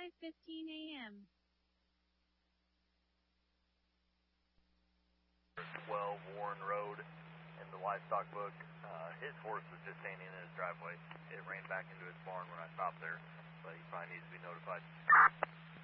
5:15 a.m. 12 Warren Road in the livestock book. His horse was just standing in his driveway. It ran back into his barn when I stopped there, but he probably needs to be notified.